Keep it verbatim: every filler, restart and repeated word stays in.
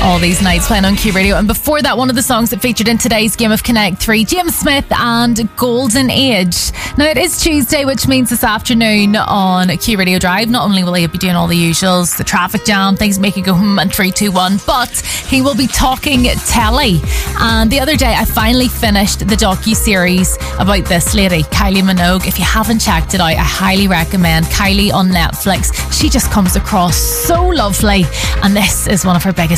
all these nights playing on Q Radio. And before that, one of the songs that featured in today's game of Connect three, James Smith and Golden Age. Now, it is Tuesday, which means this afternoon on Q Radio Drive, not only will he be doing all the usuals, the traffic jam, things make you go hmm and three, two, one, but he will be talking telly. And the other day, I finally finished the docu-series about this lady, Kylie Minogue. If you haven't checked it out, I highly recommend Kylie on Netflix. She just comes across so lovely, and this is one of her biggest